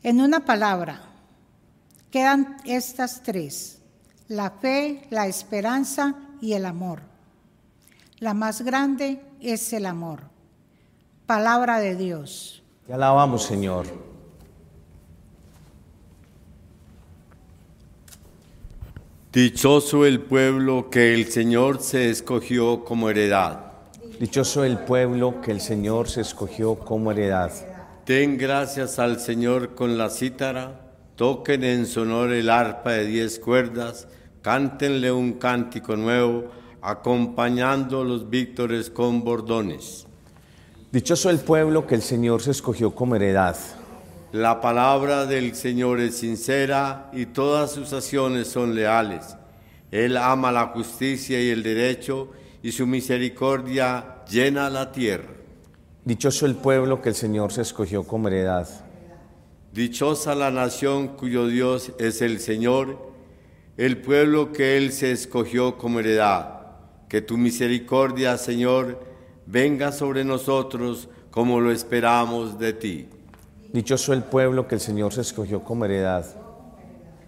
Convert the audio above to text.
En una palabra, quedan estas tres: la fe, la esperanza y el amor. La más grande es el amor. Palabra de Dios. Te alabamos, Señor. Dichoso el pueblo que el Señor se escogió como heredad. Dichoso el pueblo que el Señor se escogió como heredad. Den gracias al Señor con la cítara, toquen en su honor el arpa de 10 cuerdas, cántenle un cántico nuevo, acompañando los vítores con bordones. Dichoso el pueblo que el Señor se escogió como heredad. La palabra del Señor es sincera y todas sus acciones son leales. Él ama la justicia y el derecho, y su misericordia llena la tierra. Dichoso el pueblo que el Señor se escogió como heredad. Dichosa la nación cuyo Dios es el Señor, el pueblo que Él se escogió como heredad. Que tu misericordia, Señor, venga sobre nosotros como lo esperamos de ti. Dichoso el pueblo que el Señor se escogió como heredad.